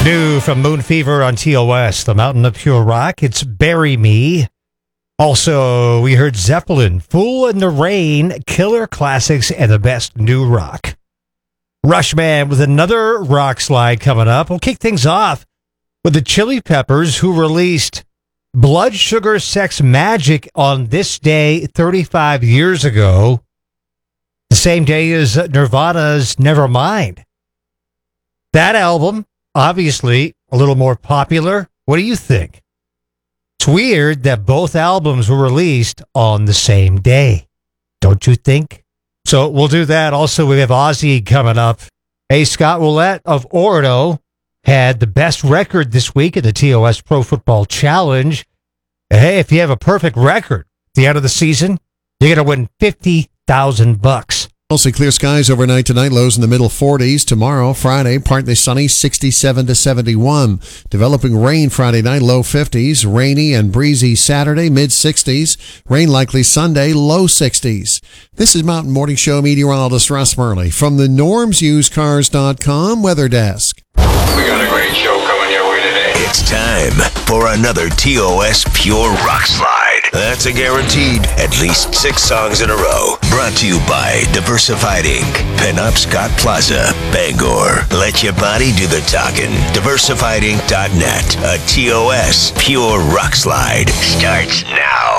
New from Moon Fever on TOS, the Mountain of Pure Rock. It's Bury Me. Also, we heard Zeppelin, Fool in the Rain, Killer Classics, and the best new rock. Rushman with another rock slide coming up. We'll kick things off with the Chili Peppers, who released Blood Sugar Sex Magic on this day 35 years ago. The same day as Nirvana's Nevermind. That album, obviously, a little more popular. What do you think? It's weird that both albums were released on the same day. Don't you think? So we'll do that. Also, we have Ozzy coming up. Hey, Scott Roulette of Orono had the best record this week at the TOS Pro Football Challenge. Hey, if you have a perfect record at the end of the season, you're going to win $50,000. Mostly clear skies overnight tonight, lows in the middle 40s. Tomorrow, Friday, partly sunny, 67 to 71. Developing rain Friday night, low 50s. Rainy and breezy Saturday, mid 60s. Rain likely Sunday, low 60s. This is Mountain Morning Show meteorologist Russ Murley from the NormsUseCars.com Weather Desk. We got a great show coming your way today. It's time for another TOS Pure Rock Slide. That's a guaranteed at least 6 songs in a row. Brought to you by Diversified Inc., Penobscot Plaza, Bangor. Let your body do the talking. DiversifiedInc.net. A TOS Pure Rock Slide starts now.